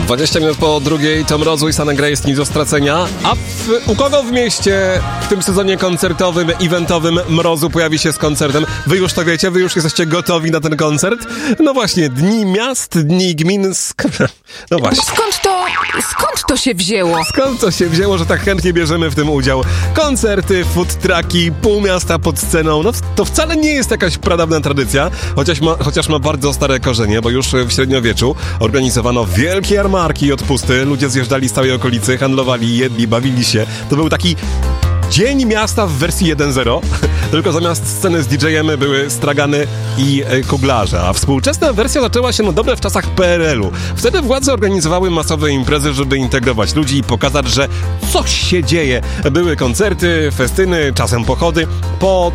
20 minut po drugiej, Tom Mrozu i San Grey jest nic do stracenia. A u kogo w mieście w tym sezonie koncertowym, eventowym Mrozu pojawi się z koncertem? Wy już to wiecie? Wy już jesteście gotowi na ten koncert? No właśnie, Dni Miast, Dni Gmin... No właśnie. Skąd to się wzięło? Skąd to się wzięło, że tak chętnie bierzemy w tym udział? Koncerty, food trucki, pół miasta pod sceną. No to wcale nie jest jakaś pradawna tradycja, chociaż ma bardzo stare korzenie, bo już w średniowieczu organizowano wielkie jarmarki i odpusty. Ludzie zjeżdżali z całej okolicy, handlowali, jedli, bawili się. To był taki Dzień Miasta w wersji 1.0, tylko zamiast sceny z DJ-em były stragany i kuglarze, a współczesna wersja zaczęła się dobre w czasach PRL-u. Wtedy władze organizowały masowe imprezy, żeby integrować ludzi i pokazać, że coś się dzieje. Były koncerty, festyny, czasem pochody. Po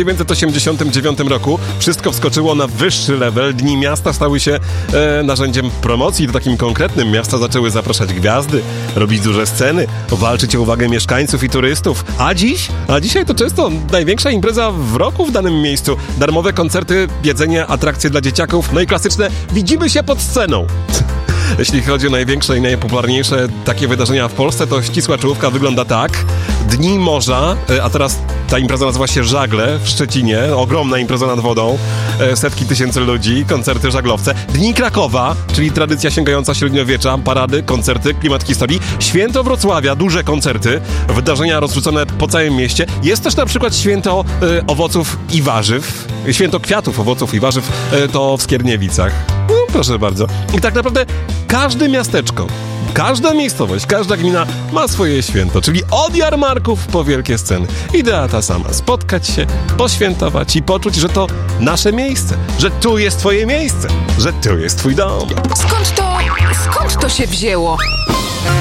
1989 roku wszystko wskoczyło na wyższy level. Dni Miasta stały się narzędziem promocji, to takim konkretnym. Miasta zaczęły zapraszać gwiazdy, robić duże sceny, walczyć o uwagę mieszkańców i turystów. A dzisiaj to często największa impreza w roku w danym miejscu. Darmowe koncerty, jedzenie, atrakcje dla dzieciaków, no i klasyczne widzimy się pod sceną. Jeśli chodzi o największe i najpopularniejsze takie wydarzenia w Polsce, to ścisła czołówka wygląda tak. Dni Morza, a teraz ta impreza nazywa się Żagle w Szczecinie. Ogromna impreza nad wodą, setki tysięcy ludzi, koncerty, żaglowce. Dni Krakowa, czyli tradycja sięgająca średniowiecza, parady, koncerty, klimat historii. Święto Wrocławia, duże koncerty, wydarzenia rozrzucone po całym mieście. Jest też na przykład święto owoców i warzyw. Święto kwiatów, owoców i warzyw to w Skierniewicach. No, proszę bardzo. I tak naprawdę każde miasteczko, każda miejscowość, każda gmina ma swoje święto, czyli od jarmarków po wielkie sceny. Idea ta sama. Spotkać się, poświętować i poczuć, że to nasze miejsce, że tu jest twoje miejsce, że tu jest twój dom. Skąd to się wzięło?